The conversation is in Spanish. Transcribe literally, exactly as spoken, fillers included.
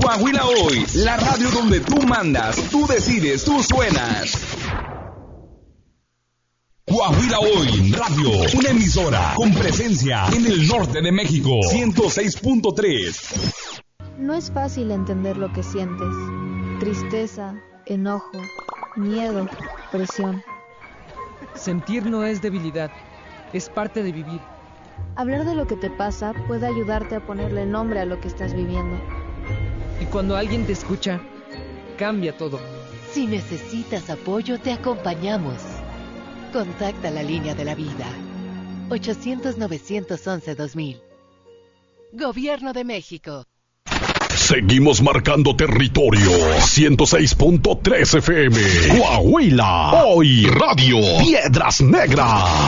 Coahuila Hoy, la radio donde tú mandas, tú decides, tú suenas. Coahuila Hoy Radio, una emisora con presencia en el norte de México, ciento seis punto tres. No es fácil entender lo que sientes. Tristeza, enojo, miedo, presión. Sentir no es debilidad, es parte de vivir. Hablar de lo que te pasa puede ayudarte a ponerle nombre a lo que estás viviendo. Y cuando alguien te escucha, cambia todo. Si necesitas apoyo, te acompañamos. Contacta la línea de la vida. ochocientos, novecientos once, dos mil. Gobierno de México. Seguimos marcando territorio. ciento seis punto tres F M. Coahuila Hoy Radio. Piedras Negras.